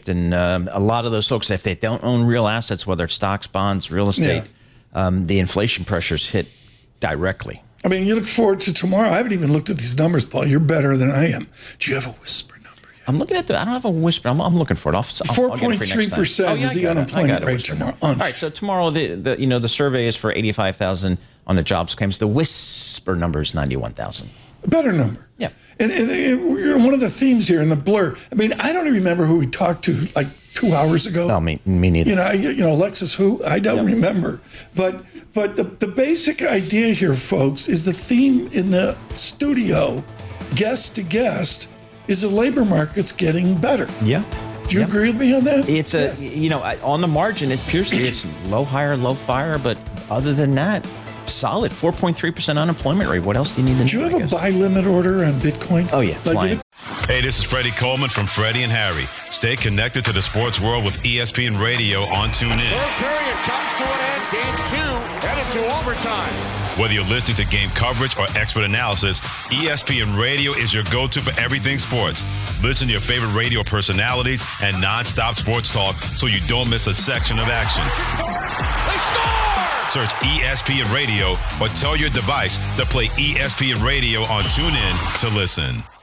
market. And a lot of those folks, if they don't own real assets, whether it's stocks, bonds, real estate, the inflation pressures hit directly. I mean, you look forward to tomorrow. I haven't even looked at these numbers, Paul. You're better than I am. Do you have a whisper number yet? I'm looking at I don't have a whisper. I'm looking for it. 4.3% is the unemployment rate tomorrow. All right, so tomorrow the survey is for 85,000 on the jobs claims. The whisper number is 91,000. A better number. Yeah. And one of the themes here in the blur. I mean, I don't even remember who we talked to like 2 hours ago. No, me neither. You know, Alexis who? I don't remember. But the basic idea here, folks, is the theme in the studio, guest to guest, is the labor market's getting better. Yeah. Do you agree with me on that? It's on the margin, it appears to be it's low hire, low fire, but other than that, solid 4.3% unemployment rate. What else do you need to know? Do you have a buy limit order on Bitcoin? Oh, yeah. Flying. Hey, this is Freddie Coleman from Freddie and Harry. Stay connected to the sports world with ESPN Radio on TuneIn. Third period comes to an end. Game 2 headed to overtime. Whether you're listening to game coverage or expert analysis, ESPN Radio is your go-to for everything sports. Listen to your favorite radio personalities and nonstop sports talk so you don't miss a section of action. They score! Search ESPN Radio or tell your device to play ESPN Radio on TuneIn to listen.